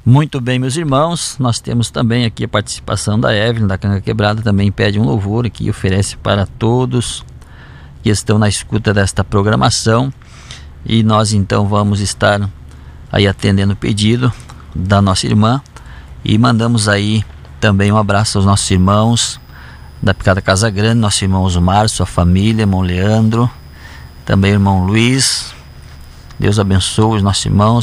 Muito bem, meus irmãos, nós temos também aqui a participação da Evelyn, da Canga Quebrada, também pede um louvor aqui, oferece para todos que estão na escuta desta programação, e nós então vamos estar aí atendendo o pedido da nossa irmã, e mandamos aí também um abraço aos nossos irmãos da Picada Casa Grande, nosso irmão Osmar, sua família, irmão Leandro, também o irmão Luiz. Deus abençoe os nossos irmãos.